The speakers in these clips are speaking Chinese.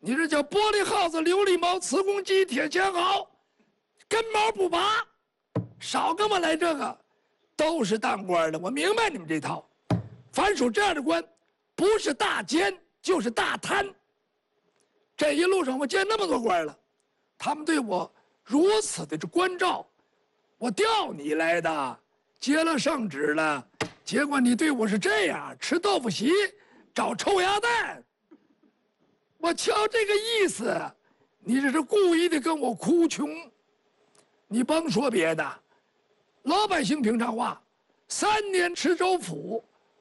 你这叫玻璃耗子、琉璃毛、磁公鸡、铁钱豪，根毛不拔，少跟我来这个，都是当官的，我明白你们这套。凡属这样的官，不是大奸就是大贪。这一路上我见那么多官了，他们对我如此的关照，我调你来的，接了圣旨了，结果你对我是这样，吃豆腐席，找臭鸭蛋。我瞧这个意思，你这是故意的跟我哭穷。你甭说别的，老百姓平常话，3年吃州府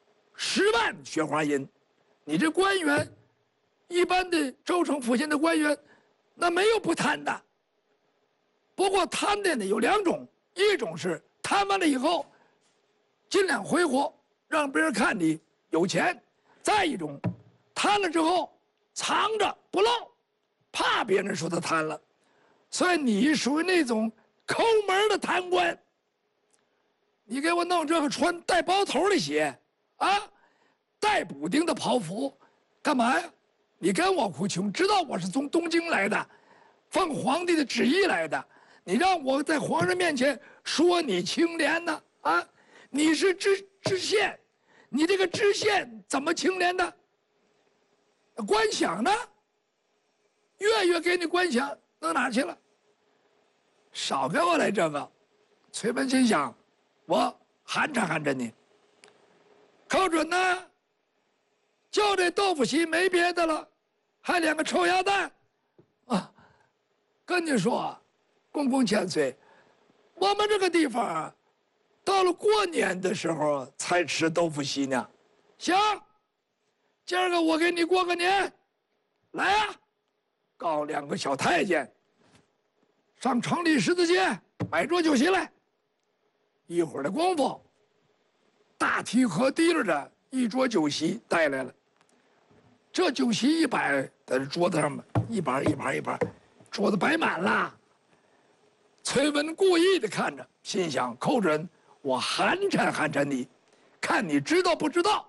，10万雪花银。你这官员，一般的州城府县的官员，那没有不贪的。不过贪的呢有2种，一种是贪完了以后，尽量挥霍，让别人看你有钱；再一种，贪了之后藏着不露，怕别人说他贪了。所以你属于那种抠门的贪官。你给我弄这个穿带包头的鞋，啊，带补丁的袍服，干嘛呀？你跟我哭穷，知道我是从东京来的，奉皇帝的旨意来的，你让我在皇上面前说你清廉呢？啊，你是知县，你这个知县怎么清廉的？官饷呢？月月给你官饷，弄哪去了？少给我来这个！崔文心想，我寒碜寒碜你。寇准呢？就这豆腐席没别的了，还2个臭鸭蛋，啊！跟你说，公公千岁，我们这个地方，到了过年的时候才吃豆腐席呢。行。今儿个我给你过个年，来呀！告2个小太监，上城里十字街买桌酒席来。一会儿的功夫，大提和提溜着一桌酒席带来了。这酒席一摆在这桌子上面，一盘一盘一盘，桌子摆满了。崔文故意的看着，心想：寇准，我寒碜寒碜你，看你知道不知道。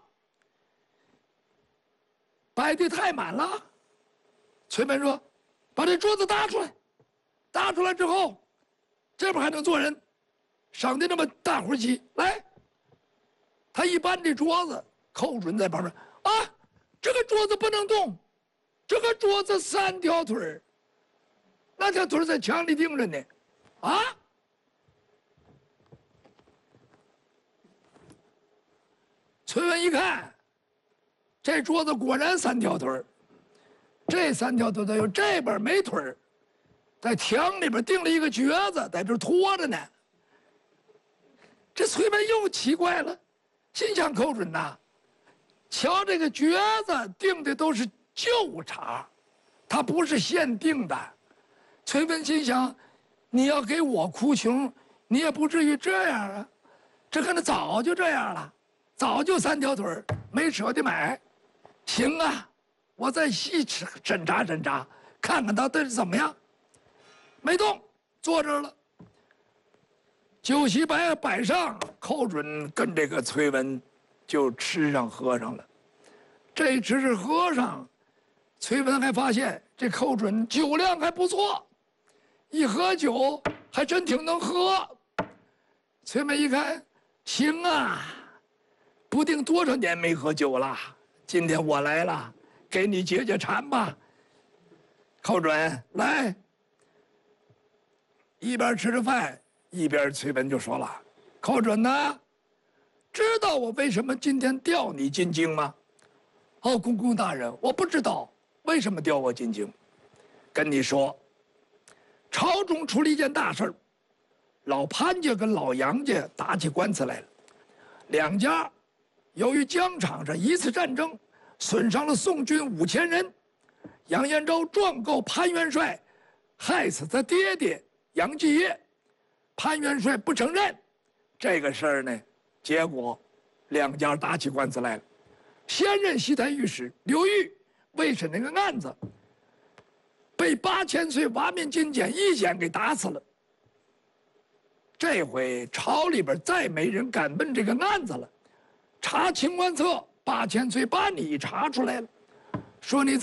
摆的太满了，崔文说：“把这桌子搭出来，搭出来之后，这边还能坐人，赏的那么大伙席来。”他一搬这桌子，寇准在旁边啊，这个桌子不能动，这个桌子3条腿儿，那条腿在墙里钉着呢，啊！崔文一看。这桌子果然3条腿儿，这3条腿儿有这边没腿儿，在墙里边钉了一个橛子，在这拖着呢。这崔文又奇怪了，心想：寇准呐，瞧这个橛子钉的都是旧茬，它不是现钉的。崔文心想：你要给我哭穷，你也不至于这样啊，这可能早就这样了，早就3条腿儿，没舍得买。行啊，我再细审查审查，看看他到底怎么样。没动，坐这儿了。酒席摆上，寇准跟这个崔文就吃上喝上了。这一吃喝上，崔文还发现这寇准酒量还不错，一喝酒还真挺能喝。崔文一看，行啊，不定多少年没喝酒了。今天我来了，给你解解馋吧。寇准来，一边吃着饭，一边崔文就说了：“寇准呐，知道我为什么今天调你进京吗？”“哦，公公大人，我不知道为什么调我进京。跟你说，朝中出了一件大事儿，老潘家跟老杨家打起官司来了，2家。由于疆场上一次战争，损伤了宋军5000人，杨延昭状告潘元帅害死他爹爹杨继业，潘元帅不承认。这个事儿呢，结果2家打起官司来了。现任西台御史刘裕为审那个案子，被8000岁瓦面金简一剪给打死了。这回朝里边再没人敢问这个案子了。查清官册，8000岁把你查出来了，说你